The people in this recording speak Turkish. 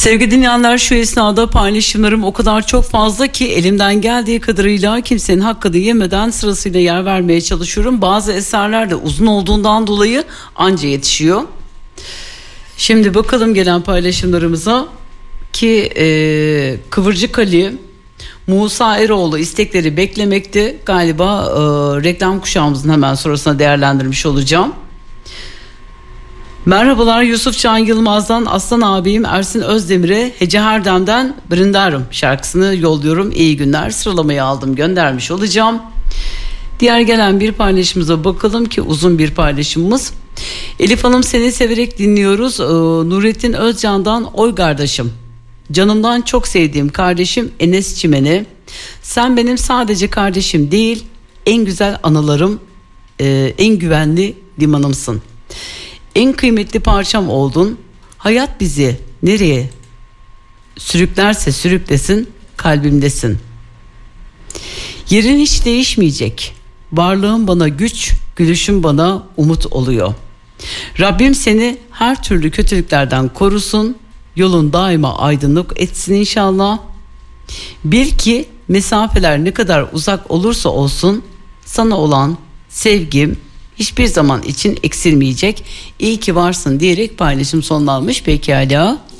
Sevgili dinleyenler, şu esnada paylaşımlarım o kadar çok fazla ki elimden geldiği kadarıyla kimsenin hakkını yemeden sırasıyla yer vermeye çalışıyorum. Bazı eserler de uzun olduğundan dolayı anca yetişiyor. Şimdi bakalım gelen paylaşımlarımıza ki Kıvırcık Ali, Musa Eroğlu istekleri beklemekte. Galiba reklam kuşağımızın hemen sonrasına değerlendirmiş olacağım. Merhabalar, Yusuf Can Yılmaz'dan Aslan abim Ersin Özdemir'e Hece Herdem'den Brindarım şarkısını yolluyorum. İyi günler, sıralamayı aldım, göndermiş olacağım. Diğer gelen bir paylaşımıza bakalım ki uzun bir paylaşımımız. Elif Hanım, seni severek dinliyoruz. Nurettin Özcan'dan Oy kardeşim, canımdan çok sevdiğim kardeşim Enes Çimen'e, sen benim sadece kardeşim değil, en güzel anılarım, en güvenli limanımsın. En kıymetli parçam oldun. Hayat bizi nereye sürüklerse sürüklesin, kalbimdesin. Yerin hiç değişmeyecek. Varlığın bana güç, gülüşün bana umut oluyor. Rabbim seni her türlü kötülüklerden korusun. Yolun daima aydınlık etsin inşallah. Bil ki mesafeler ne kadar uzak olursa olsun sana olan sevgim hiçbir zaman için eksilmeyecek. İyi ki varsın diyerek paylaşım sonlanmış. Pekala.